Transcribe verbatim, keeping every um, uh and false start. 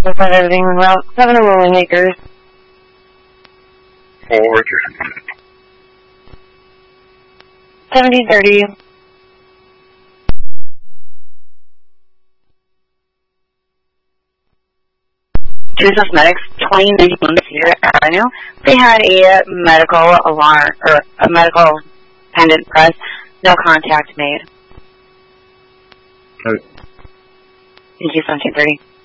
Looks like everything went well. Seven rolling acres. Forward. Seventeen thirty. Jesus Medics, twenty nineteen Cedar Avenue. They had a medical alarm, or a medical pendant press. No contact made. Okay. Thank you, seventeen thirty.